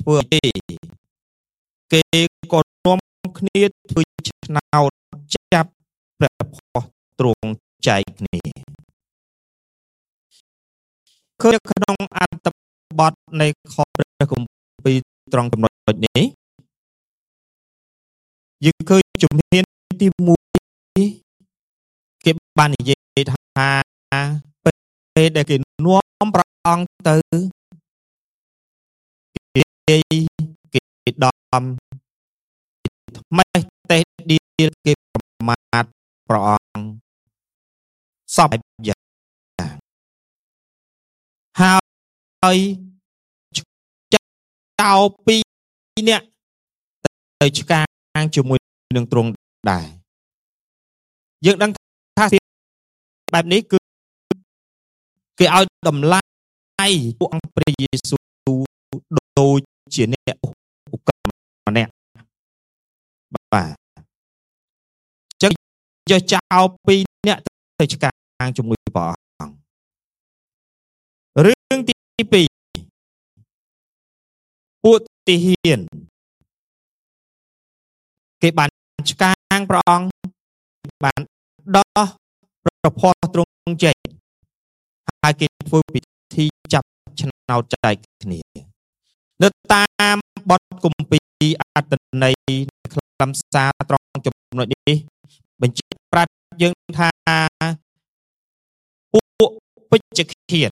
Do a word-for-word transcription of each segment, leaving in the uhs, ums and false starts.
ធ្វើទេគេក៏នាំគ្នាធ្វើឆ្នោតចាប់ព្រះផុសទ្រង់ចែកគ្នាឃើញក្នុងអត្ថបទនៃខព្រះគម្ពីរត្រង់ចំណុចនេះយើងឃើញជំហានទីមួយគេបាននិយាយថាពេលដែលគេនាំព្រះអង្គទៅគេគេដំថ្មីតេះឌីលគេប្រមាថព្រះអង្គសពយ៉ាងហើយចៅពីរនាក់ទៅឆ្កាងជាមួយនឹងទ្រង់ដែរយើងដឹងថាបែបនេះគឺគេឲ្យតម្លៃពួកអង្គព្រះយេស៊ូវដូចជាអ្នកឧបកម្ម្នាក់បាទចឹងយកចៅពីរនាក់ទៅឆ្កាងជាមួយព្រះអង្គរឿងទីពីរពួកទាហានគេបានឆ្កាងព្រះអង្គបានដោះព្រះផុសទ្រង់ចែកហើយគេធ្វើពិធីចាប់ឆ្នោតចែកគ្នានៅតាមបទគម្ពីរអត្ថន័យខ្លឹមសារត្រង់ចំណុចនេះបញ្ជាក់ប្រាប់យើងថាពួកពេជ្ជឃាត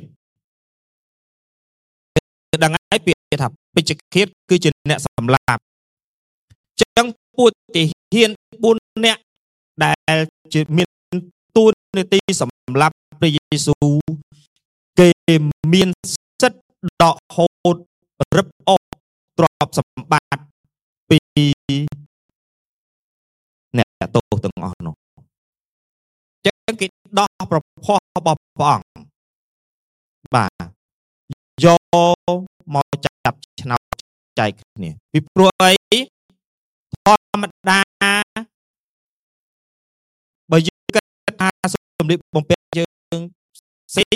ដឹងហើយពាក្យថាពេជ្ជឃាតគឺជាអ្នកសម្លាប់ចឹងពួកទាហានបួននាក់ដែលជាមានតួនាទីសម្លាប់ព្រះយេស៊ូវគេមានសិទ្ធិដកហូតរឹបអូសទ្រព្យសម្បត្តិពីអ្នកទោសទាំងអស់នោះចឹងគេដោះព្រះផុសរបស់ព្រះអង្គបាទយកមកចាប់ឆ្នោតចែកគ្នាពីព្រោះអីធម្មតាបើយើងគិតថាសម្លៀកបំពាក់យើងផ្សេង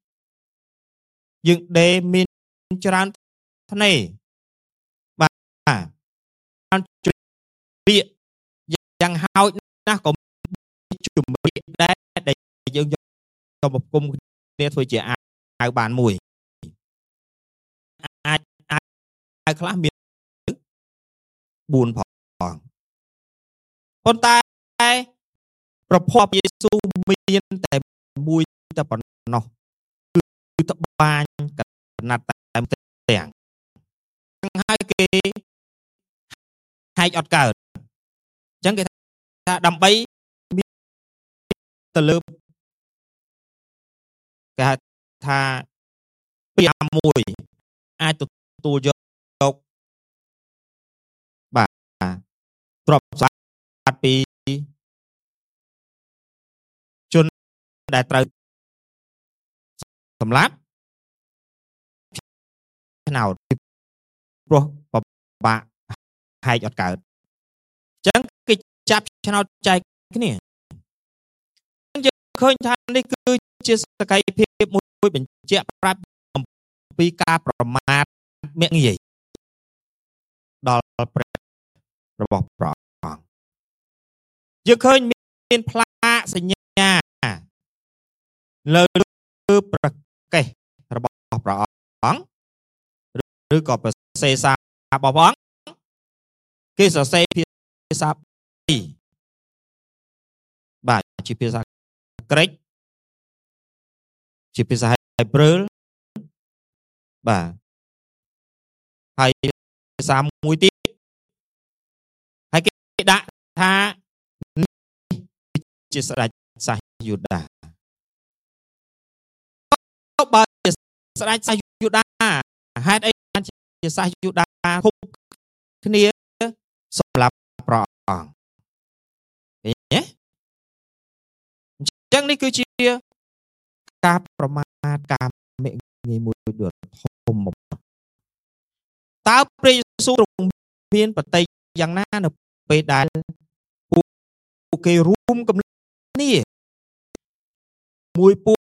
យើងដេមានច្រើនថ្នេបាទបានជំរាបយ៉ាងហោចណាស់ក៏ជំរាបដែរដែលយើងយកទៅបង្គំគ្នាធ្វើជាអាវបានមួយអាចអាចខ្លះមានបួនផងប៉ុន្តែព្រះផុសយេស៊ូវមានតែមួយតែប៉ុណ្ណោះគឺត្បាញកណាត់តែទាំងហើយគេហែកអត់កើតអញ្ចឹងគេថាដើម្បីមានទៅលើគេហៅថាពីមួយអាចទទួលយកបាទទ្រព្យសម្បត្តិពីជនដែលត្រូវសម្លាប់ឆ្នោតព្រោះបបាក់ហែកអត់កើតអញ្ចឹងគេចាប់ឆ្នោតចែកគ្នាយើងឃើញថានេះគឺជាសកម្មភាពមួយបញ្ជាក់ប្រាប់អំពីការប្រមាថមាក់ងាយដល់ព្រះរបស់ព្រះអង្គយើងឃើញមានផ្លាកសញ្ញាលើប្រកេះរបស់ព្រះអង្គឬក៏ប្រសេសារបស់ព្រះអង្គគេសរសេរភាសាពីរបាទជាភាសាក្រិកជាភាសាហេព្រើរបាទហើយភាសាមួយទៀតហើយគេដាក់ថាជាស្ដេចសាសយូដាបើជាស្ដេចសាសយូដាហេតុអីបានជាសាសយូដាហុបគ្នាសម្រាប់ព្រះអង្គឃើញទេអញ្ចឹងនេះគឺជាការប្រមាថការមេងាយមួយដ៏ធំបំផុតតើព្រះយេស៊ូវទ្រង់មានបតីយ៉ាងណានៅពេលដែលពួកគេរួមគំនិតគ្នាមួយពួក